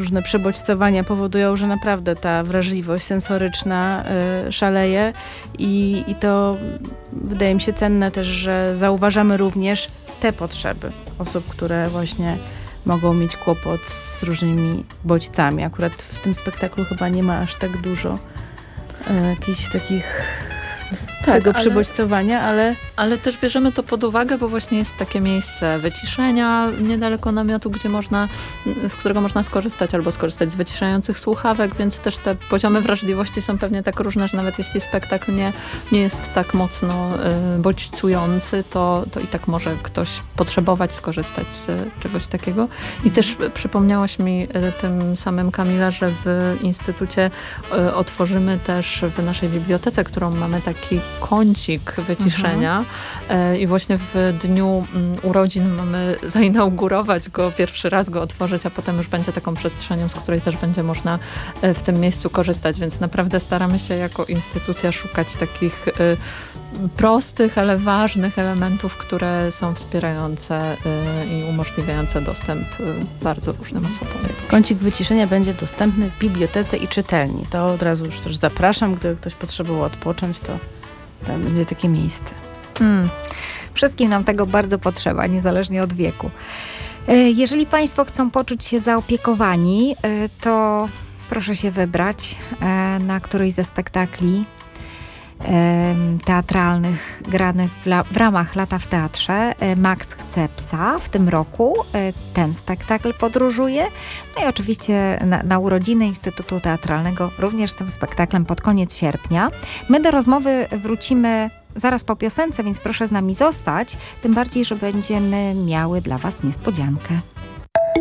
różne przebodźcowania powodują, że naprawdę ta wrażliwość sensoryczna szaleje i to wydaje mi się cenne też, że zauważamy również te potrzeby osób, które właśnie mogą mieć kłopot z różnymi bodźcami. Akurat w tym spektaklu chyba nie ma aż tak dużo jakichś takich tego przybodźcowania, Ale też bierzemy to pod uwagę, bo właśnie jest takie miejsce wyciszenia niedaleko namiotu, z którego można skorzystać albo skorzystać z wyciszających słuchawek, więc też te poziomy wrażliwości są pewnie tak różne, że nawet jeśli spektakl nie jest tak mocno bodźcujący, to i tak może ktoś potrzebować skorzystać z czegoś takiego. I też przypomniałaś mi tym samym, Kamila, że w Instytucie otworzymy też w naszej bibliotece, którą mamy taki kącik wyciszenia i właśnie w dniu urodzin mamy zainaugurować go, pierwszy raz go otworzyć, a potem już będzie taką przestrzenią, z której też będzie można w tym miejscu korzystać, więc naprawdę staramy się jako instytucja szukać takich prostych, ale ważnych elementów, które są wspierające i umożliwiające dostęp bardzo różnym osobom. Kącik wyciszenia będzie dostępny w bibliotece i czytelni. To od razu już też zapraszam, gdyby ktoś potrzebował odpocząć, to tam będzie takie miejsce. Wszystkim nam tego bardzo potrzeba, niezależnie od wieku. Jeżeli Państwo chcą poczuć się zaopiekowani, to proszę się wybrać na któryś ze spektakli teatralnych granych w ramach Lata w Teatrze. Max chce psa w tym roku. Ten spektakl podróżuje. No i oczywiście na urodziny Instytutu Teatralnego również z tym spektaklem pod koniec sierpnia. My do rozmowy wrócimy zaraz po piosence, więc proszę z nami zostać. Tym bardziej, że będziemy miały dla Was niespodziankę.